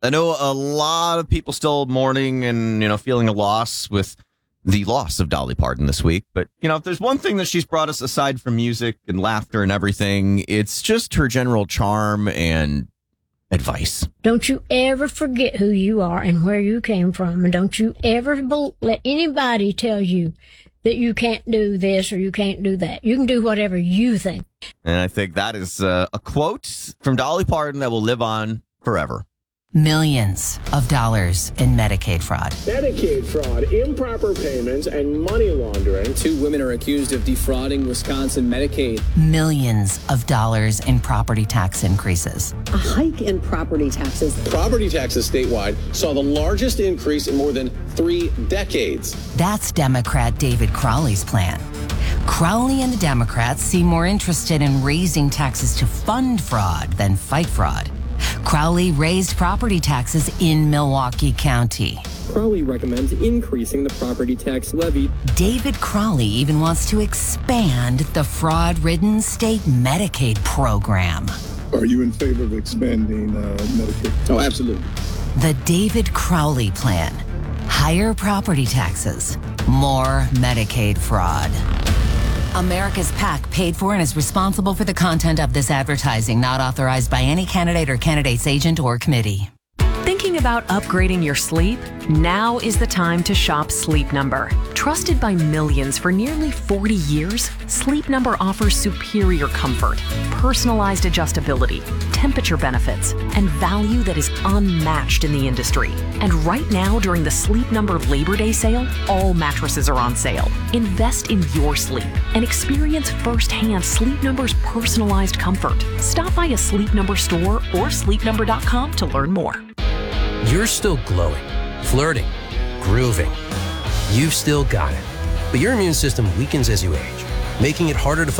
I know a lot of people still mourning and, feeling a loss with the loss of Dolly Parton this week. But, if there's one thing that she's brought us aside from music and laughter and everything, it's just her general charm and advice. Don't you ever forget who you are and where you came from. And don't you ever let anybody tell you that you can't do this or you can't do that. You can do whatever you think. And I think that is a quote from Dolly Parton that will live on forever. Millions of dollars in Medicaid fraud. Medicaid fraud, improper payments, and money laundering. 2 women are accused of defrauding Wisconsin Medicaid. Millions of dollars in property tax increases. A hike in property taxes. Property taxes statewide saw the largest increase in more than 3 decades. That's Democrat David Crowley's plan. Crowley and the Democrats seem more interested in raising taxes to fund fraud than fight fraud. Crowley raised property taxes in Milwaukee County. Crowley recommends increasing the property tax levy. David Crowley even wants to expand the fraud-ridden state Medicaid program. Are you in favor of expanding Medicaid? Oh, absolutely. The David Crowley plan. Higher property taxes, more Medicaid fraud. America's PAC paid for and is responsible for the content of this advertising, not authorized by any candidate or candidate's agent or committee. Thinking about upgrading your sleep? Now is the time to shop Sleep Number. Trusted by millions for nearly 40 years, Sleep Number offers superior comfort, personalized adjustability, temperature benefits, and value that is unmatched in the industry. And right now, during the Sleep Number Labor Day sale, all mattresses are on sale. Invest in your sleep and experience firsthand Sleep Number's personalized comfort. Stop by a Sleep Number store or sleepnumber.com to learn more. You're still glowing, flirting, grooving. You've still got it. But your immune system weakens as you age, making it harder to